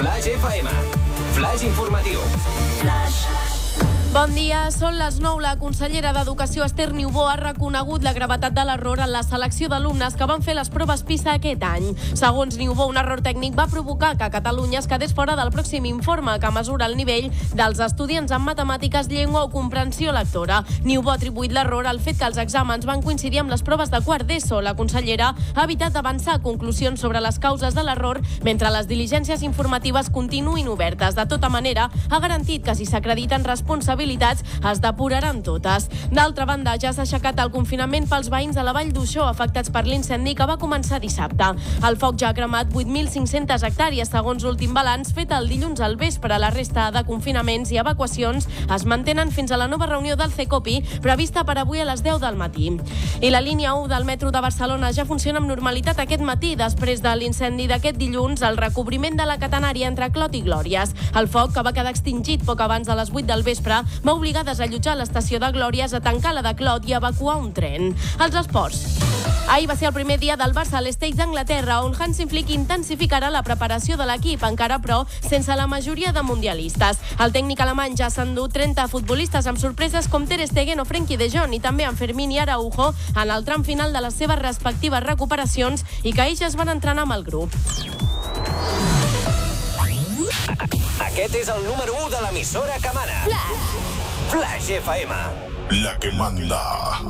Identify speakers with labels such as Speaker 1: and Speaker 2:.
Speaker 1: Flash FM. Flash informatiu.
Speaker 2: Bon dia, són les 9. La consellera d'Educació, Esther Niubó, ha reconegut la gravetat de l'error en la selecció d'alumnes que van fer les proves PISA aquest any. Segons Niubó, un error tècnic va provocar que Catalunya es quedés fora del pròxim informe que mesura el nivell dels estudiants en matemàtiques, llengua o comprensió lectora. Niubó ha atribuït l'error al fet que els exàmens van coincidir amb les proves de quart d'ESO. La consellera ha evitat avançar conclusions sobre les causes de l'error mentre les diligències informatives continuïn obertes. De tota manera, ha garantit que si s'acrediten responsabilitats es depuraran totes. D'altra banda, ja s'ha aixecat el confinament pels veïns de la Vall d'Uixó afectats per l'incendi que va començar dissabte. El foc ja ha cremat 8.500 hectàrees, segons l'últim balanç fet el dilluns al vespre. La resta de confinaments i evacuacions es mantenen fins a la nova reunió del CECOPI, prevista per avui a les 10 del matí. I la línia 1 del metro de Barcelona ja funciona amb normalitat aquest matí. Després de l'incendi d'aquest dilluns, el recobriment de la catenària entre Clot i Glòries. El foc, que va quedar extingit poc abans de les 8 del vespre, va obligar a desallotjar l'estació de Glòries, a tancar la de Clot i a evacuar un tren. Els esports. Ahir va ser el primer dia del Barça a l'Estates d'Anglaterra, on Hansi Flick intensificarà la preparació de l'equip, encara però sense la majoria de mundialistes. El tècnic alemany ja s'ha endut 30 futbolistes amb sorpreses com Ter Stegen o Frenkie de Jong, i també amb Fermín i Araujo en el tram final de les seves respectives recuperacions, i que ells es van entrenar amb el grup.
Speaker 1: Aquest és el número 1 de l'emissora que mana. Flash FM.
Speaker 3: La que manda.